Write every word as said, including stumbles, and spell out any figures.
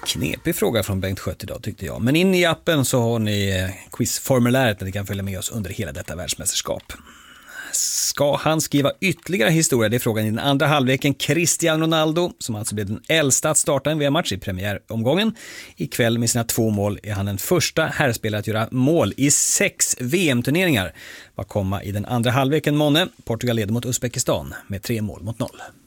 Knepig fråga från Bengt Schött idag tyckte jag. Men in i appen så har ni quizformuläret där ni kan följa med oss under hela detta världsmästerskap. Ska han skriva ytterligare historia? Det är frågan i den andra halvleken. Cristiano Ronaldo, som alltså blev den äldsta att starta en V M-match i premiäromgången. Ikväll med sina två mål är han den första herrspelare att göra mål i sex V M-turneringar. Vad komma i den andra halvleken månne? Portugal leder mot Uzbekistan med tre mål mot noll.